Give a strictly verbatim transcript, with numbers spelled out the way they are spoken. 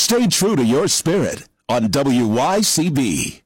Stay true to your spirit on W Y C B.